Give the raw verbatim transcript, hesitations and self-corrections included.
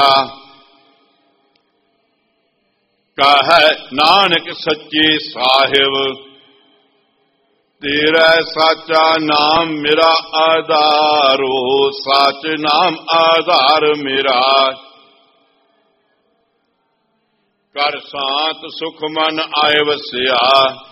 ਕਹੈ ਨਾਨਕ ਸੱਚੇ ਸਾਹਿਬ, ਤੇਰਾ ਸਾਚਾ ਨਾਮ ਮੇਰਾ ਆਧਾਰੋ, ਸੱਚ ਨਾਮ ਆਧਾਰ ਮੇਰਾ। ਕਰ ਸਾਤ ਸੁਖ ਮਨ ਆਏ ਵਸਿਆ,